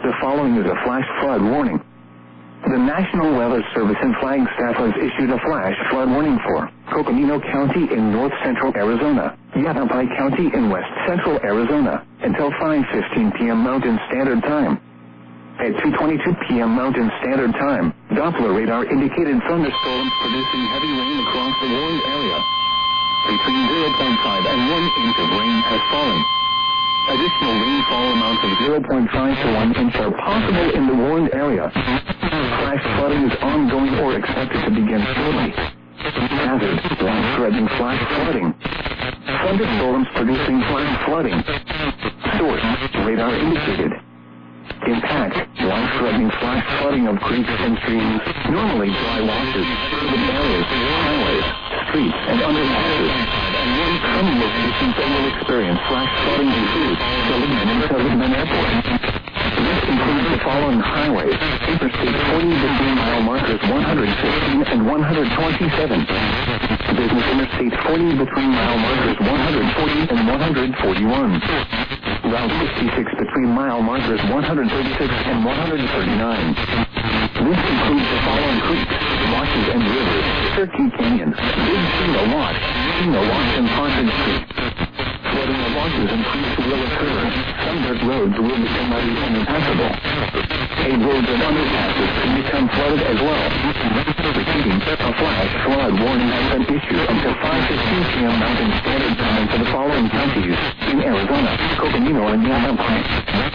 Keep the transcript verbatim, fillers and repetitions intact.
The following is a flash flood warning. The National Weather Service in Flagstaff has issued a flash flood warning for Coconino County in north central Arizona, Yavapai County in west central Arizona, until five fifteen p.m. Mountain Standard Time. At two twenty-two p.m. Mountain Standard Time, Doppler radar indicated thunderstorms producing heavy rain across the warned area. Between zero point five and one inch of rain has fallen. Additional rainfall amounts of zero point five to one inch are possible in the warned area. Flash flooding is ongoing or expected to begin shortly. Hazard, life-threatening flash flooding. Thunderstorms producing flash flooding. Source, radar indicated. Impact, life-threatening flash flooding of creeks and streams, normally dry washes, urban areas, highways, streets, and underpasses. Some locations that will experience flash flooding include Seligman and Seligman Airport. This includes the following highways: Interstate forty between mile markers one hundred fifteen and one hundred twenty-seven. Business Interstate forty between mile markers one hundred forty and one hundred forty-one. Route sixty-six between mile markers one hundred thirty-six and one hundred thirty-nine. This includes the following creeks, washes, and rivers: Turkey Canyon, Big Chino Wash, Chino Wash, and Ponton Creek. Flooding of washes and creeks will occur. Some dirt roads will become muddy and impassable. Paved roads and underpasses can become flooded as well. Repeating, a flash flood warning has been issued until five fifteen p.m. Mountain Standard Time for the following counties in Arizona, Coconino, and Yavapai.